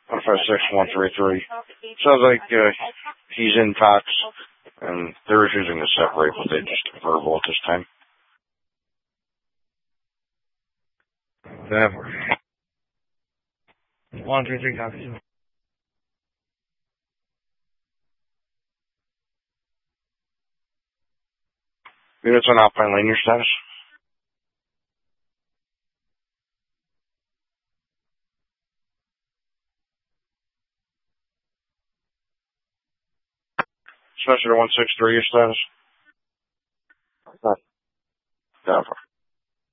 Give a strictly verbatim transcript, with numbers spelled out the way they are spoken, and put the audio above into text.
one five six one three three. Sounds like uh, he's in talks, and they're refusing to separate, but they just verbal at this time. Never. One three three copies. Units on Alpine Lane, your status? Spencer to one six three, your status? Never.